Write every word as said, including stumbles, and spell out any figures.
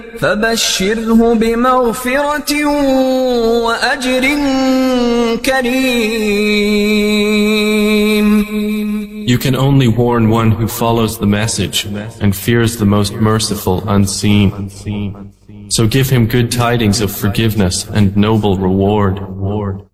فبشره بمغفرة وأجر كريم. You can only warn one who follows the message and fears the most merciful unseen. So give him good tidings of forgiveness and noble reward.